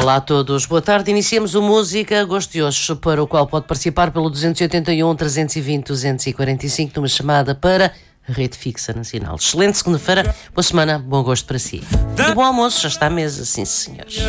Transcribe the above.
Olá a todos, boa tarde. Iniciamos o Música Gosto de Hoje, para o qual pode participar pelo 281 320 245 numa chamada para a Rede Fixa Nacional. Excelente segunda-feira, boa semana, bom gosto para si. E bom almoço, já está à mesa, sim senhores.